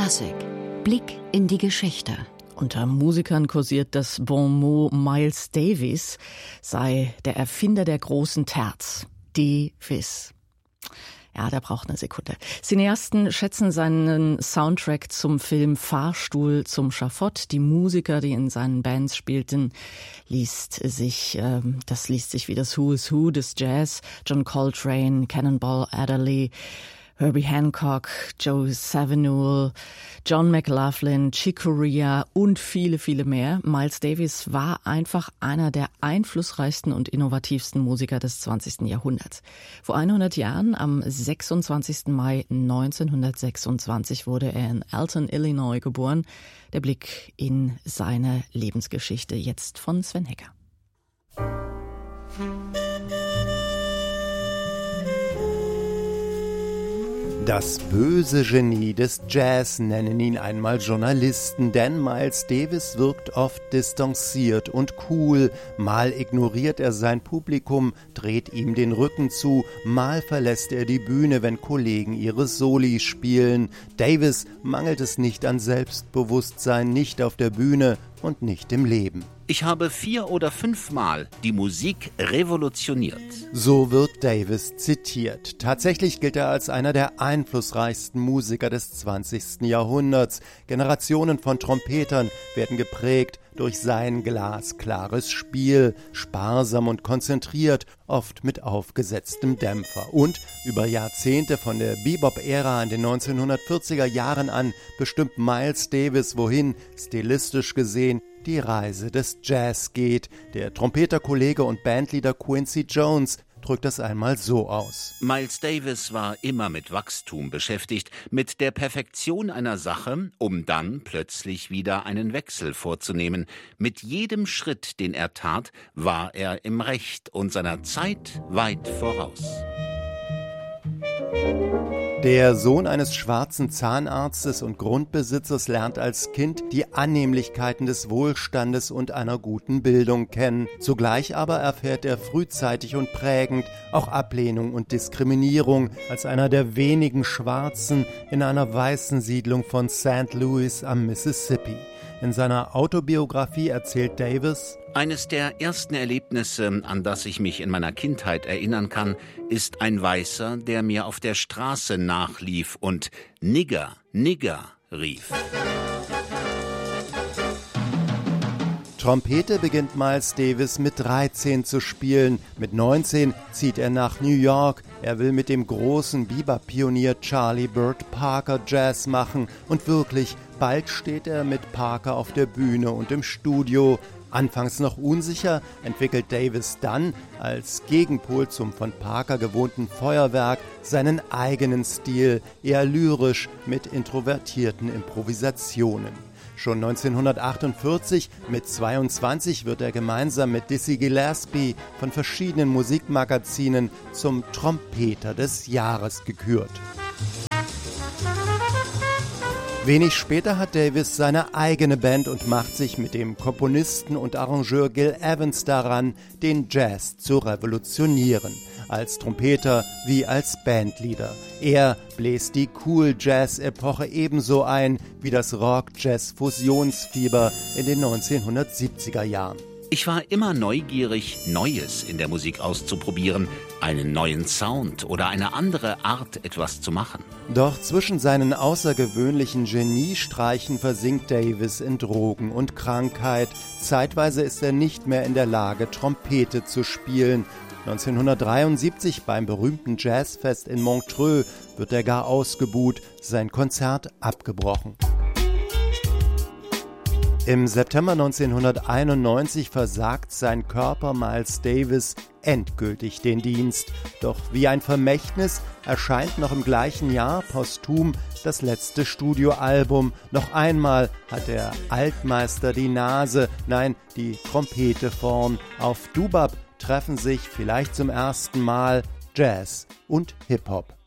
Klassik. Blick in die Geschichte. Unter Musikern kursiert das Bon mot, Miles Davis sei der Erfinder der großen Terz. Davis. Ja, der braucht eine Sekunde. Cineasten schätzen seinen Soundtrack zum Film Fahrstuhl zum Schafott. Die Musiker, die in seinen Bands spielten, das liest sich wie das Who is Who des Jazz. John Coltrane, Cannonball Adderley, Herbie Hancock, Joe Zawinul, John McLaughlin, Chick Corea und viele, viele mehr. Miles Davis war einfach einer der einflussreichsten und innovativsten Musiker des 20. Jahrhunderts. Vor 100 Jahren, am 26. Mai 1926, wurde er in Alton, Illinois geboren. Der Blick in seine Lebensgeschichte jetzt von Sven Hecker. Das böse Genie des Jazz nennen ihn einmal Journalisten, denn Miles Davis wirkt oft distanziert und cool. Mal ignoriert er sein Publikum, dreht ihm den Rücken zu, mal verlässt er die Bühne, wenn Kollegen ihre Soli spielen. Davis mangelt es nicht an Selbstbewusstsein, nicht auf der Bühne und nicht im Leben. Ich habe 4 oder 5 Mal die Musik revolutioniert. So wird Davis zitiert. Tatsächlich gilt er als einer der einflussreichsten Musiker des 20. Jahrhunderts. Generationen von Trompetern werden geprägt durch sein glasklares Spiel, sparsam und konzentriert, oft mit aufgesetztem Dämpfer. Und über Jahrzehnte von der Bebop-Ära in den 1940er Jahren an bestimmt Miles Davis, wohin, stilistisch gesehen, die Reise des Jazz geht. Der Trompeterkollege und Bandleader Quincy Jones drückt das einmal so aus. Miles Davis war immer mit Wachstum beschäftigt, mit der Perfektion einer Sache, um dann plötzlich wieder einen Wechsel vorzunehmen. Mit jedem Schritt, den er tat, war er im Recht und seiner Zeit weit voraus. Der Sohn eines schwarzen Zahnarztes und Grundbesitzers lernt als Kind die Annehmlichkeiten des Wohlstandes und einer guten Bildung kennen. Zugleich aber erfährt er frühzeitig und prägend auch Ablehnung und Diskriminierung als einer der wenigen Schwarzen in einer weißen Siedlung von St. Louis am Mississippi. In seiner Autobiografie erzählt Davis: Eines der ersten Erlebnisse, an das ich mich in meiner Kindheit erinnern kann, ist ein Weißer, der mir auf der Straße nachlief und Nigger, Nigger rief. Trompete beginnt Miles Davis mit 13 zu spielen. Mit 19 zieht er nach New York. Er will mit dem großen Bebop-Pionier Charlie Bird Parker Jazz machen. Und wirklich, bald steht er mit Parker auf der Bühne und im Studio. Anfangs noch unsicher, entwickelt Davis dann, als Gegenpol zum von Parker gewohnten Feuerwerk, seinen eigenen Stil, eher lyrisch mit introvertierten Improvisationen. Schon 1948, mit 22, wird er gemeinsam mit Dizzy Gillespie von verschiedenen Musikmagazinen zum Trompeter des Jahres gekürt. Wenig später hat Davis seine eigene Band und macht sich mit dem Komponisten und Arrangeur Gil Evans daran, den Jazz zu revolutionieren. Als Trompeter wie als Bandleader. Er bläst die Cool-Jazz-Epoche ebenso ein wie das Rock-Jazz-Fusionsfieber in den 1970er Jahren. Ich war immer neugierig, Neues in der Musik auszuprobieren, einen neuen Sound oder eine andere Art, etwas zu machen. Doch zwischen seinen außergewöhnlichen Geniestreichen versinkt Davis in Drogen und Krankheit. Zeitweise ist er nicht mehr in der Lage, Trompete zu spielen. 1973 beim berühmten Jazzfest in Montreux wird er gar ausgebuht, sein Konzert abgebrochen. Im September 1991 versagt sein Körper Miles Davis endgültig den Dienst. Doch wie ein Vermächtnis erscheint noch im gleichen Jahr posthum das letzte Studioalbum. Noch einmal hat der Altmeister die Nase, nein, die Trompete vorn. Auf Dubab treffen sich vielleicht zum ersten Mal Jazz und Hip-Hop.